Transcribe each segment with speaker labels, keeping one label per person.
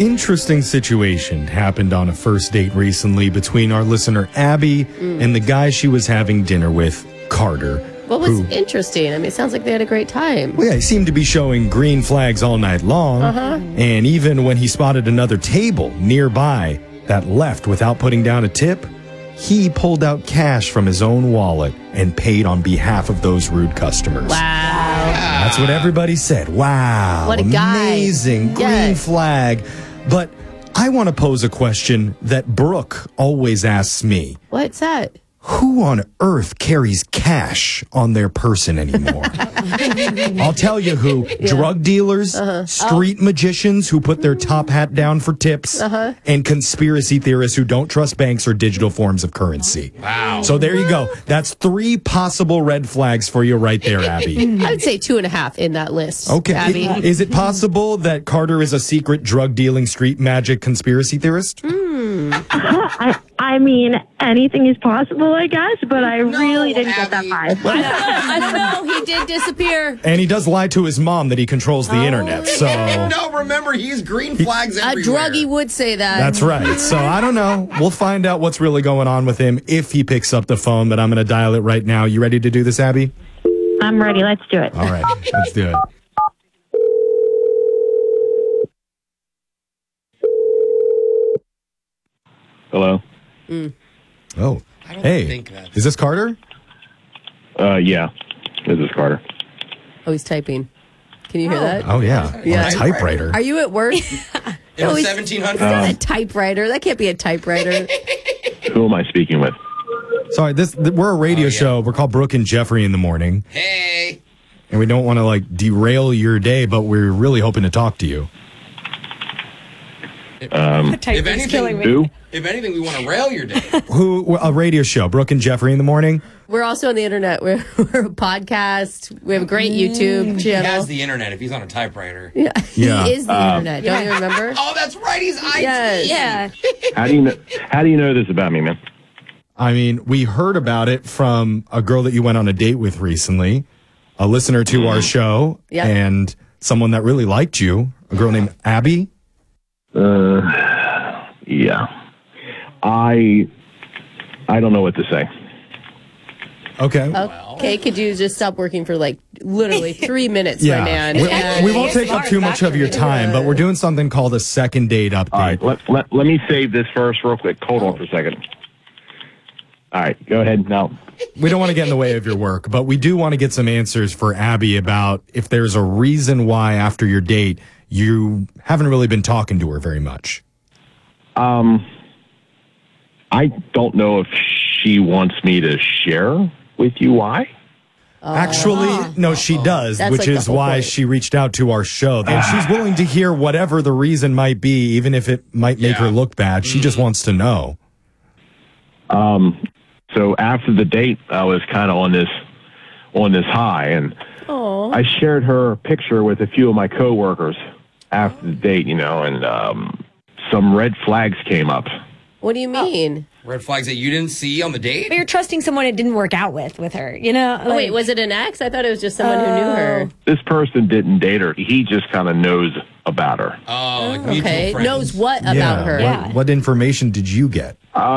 Speaker 1: interesting situation happened on a first date recently between our listener Abby and the guy she was having dinner with, Carter.
Speaker 2: What was interesting? I mean, it sounds like they had a great time.
Speaker 1: Well, yeah, he seemed to be showing green flags all night long. And even when he spotted another table nearby that left without putting down a tip, he pulled out cash from his own wallet and paid on behalf of those rude customers.
Speaker 2: Wow.
Speaker 1: That's what everybody said. Wow.
Speaker 2: What a guy.
Speaker 1: Amazing. Green flag. But I want to pose a question that Brooke always asks me.
Speaker 2: What's that?
Speaker 1: Who on earth carries cash on their person anymore? I'll tell you who. Drug dealers, street magicians who put their top hat down for tips, and conspiracy theorists who don't trust banks or digital forms of currency.
Speaker 3: Wow.
Speaker 1: So there you go. That's 3 possible red flags for you right there, Abby.
Speaker 2: I would say 2.5 in that list.
Speaker 1: Okay.
Speaker 2: Abby.
Speaker 1: Is it possible that Carter is a secret drug dealing street magic conspiracy theorist?
Speaker 4: I mean, anything is possible, I guess, but I really didn't get that vibe.
Speaker 2: I don't know. He did disappear.
Speaker 1: And he does lie to his mom that he controls the internet. So
Speaker 3: No, remember, he's green flags
Speaker 2: A
Speaker 3: everywhere.
Speaker 2: druggie would say that.
Speaker 1: that's right. So I don't know. We'll find out what's really going on with him if he picks up the phone, but I'm going to dial it right now. You ready to do this, Abby?
Speaker 4: I'm ready. Let's do it.
Speaker 1: All right. Let's do it.
Speaker 5: Hello?
Speaker 1: Oh.
Speaker 3: I don't
Speaker 1: Hey.
Speaker 3: think that's...
Speaker 1: Is this Carter?
Speaker 5: Yeah. This is Carter.
Speaker 2: Oh, he's typing. Can you hear that?
Speaker 1: Oh, yeah.
Speaker 2: Yeah.
Speaker 1: On a typewriter.
Speaker 2: Are you at work?
Speaker 3: In the
Speaker 2: he's-
Speaker 3: 1700s?
Speaker 2: A typewriter. That can't be a typewriter.
Speaker 5: Who am I speaking with?
Speaker 1: Sorry, we're a radio show. We're called Brooke and Jeffrey in the morning.
Speaker 3: Hey.
Speaker 1: And we don't want to, like, derail your day, but we're really hoping to talk to you.
Speaker 3: If anything,
Speaker 5: Who?
Speaker 3: we want to rail your day.
Speaker 1: A radio show, Brooke and Jeffrey in the morning.
Speaker 2: We're also on the internet. We're a podcast. We have a great YouTube
Speaker 3: He
Speaker 2: channel.
Speaker 3: has the internet if he's on a typewriter.
Speaker 2: Yeah.
Speaker 1: Yeah.
Speaker 2: He is the internet. Don't you remember?
Speaker 3: Oh, that's right. He's IT.
Speaker 2: Yes.
Speaker 6: Yeah.
Speaker 5: How do you know this about me, man?
Speaker 1: I mean, we heard about it from a girl that you went on a date with recently, a listener to our show,
Speaker 2: Yeah.
Speaker 1: and someone that really liked you, a girl named Abby.
Speaker 5: Yeah. I don't know what to say.
Speaker 1: Okay.
Speaker 2: Okay, could you just stop working for like literally 3 minutes,
Speaker 1: Yeah.
Speaker 2: my man?
Speaker 1: We won't take up too much of your time, but we're doing something called a second date update.
Speaker 5: All right, let me save this first real quick. Hold on for a second. All right, go ahead now.
Speaker 1: We don't want to get in the way of your work, but we do want to get some answers for Abby about if there's a reason why after your date you haven't really been talking to her very much.
Speaker 5: I don't know if she wants me to share with you why.
Speaker 1: Actually, no, she does,
Speaker 2: That's
Speaker 1: which
Speaker 2: like the
Speaker 1: is
Speaker 2: whole
Speaker 1: why
Speaker 2: point.
Speaker 1: she reached out to our show. And she's willing to hear whatever the reason might be, even if it might make her look bad. She just wants to know.
Speaker 5: So after the date, I was kind of on this high, and I shared her picture with a few of my coworkers after the date, and some red flags came up.
Speaker 2: What do you mean?
Speaker 3: Red flags that you didn't see on the date?
Speaker 6: But you're trusting someone it didn't work out with her, you know?
Speaker 2: Oh, wait, was it an ex? I thought it was just someone who knew her.
Speaker 5: This person didn't date her. He just kind of knows about her.
Speaker 3: Oh, like mutual
Speaker 2: Okay,
Speaker 3: friends.
Speaker 2: knows what about
Speaker 1: Yeah.
Speaker 2: her?
Speaker 6: Yeah.
Speaker 1: What information did you get?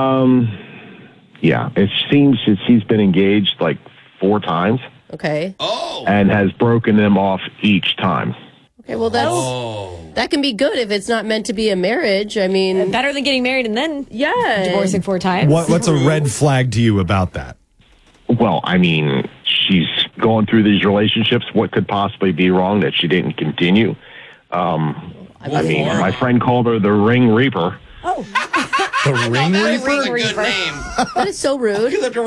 Speaker 5: Yeah, it seems that she's been engaged like 4 times
Speaker 2: Okay.
Speaker 3: Oh.
Speaker 5: and has broken them off each time.
Speaker 2: Okay, well, that can be good if it's not meant to be a marriage. I mean,
Speaker 6: Better than getting married and then
Speaker 2: yeah.
Speaker 6: divorcing 4 times.
Speaker 1: What's a red flag to you about that?
Speaker 5: Well, I mean, she's going through these relationships. What could possibly be wrong that she didn't continue? I mean, my friend called her the Ring Reaper.
Speaker 1: The Ring Reaper?
Speaker 3: That's a good name.
Speaker 2: That is so rude.